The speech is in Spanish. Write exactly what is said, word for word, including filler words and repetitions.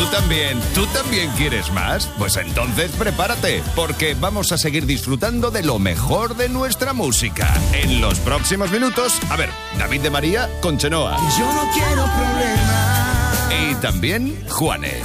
¿Tú también? ¿Tú también quieres más? Pues entonces prepárate, porque vamos a seguir disfrutando de lo mejor de nuestra música. En los próximos minutos, a ver, David de María con Chenoa. Yo no quiero problemas. Y también Juanes.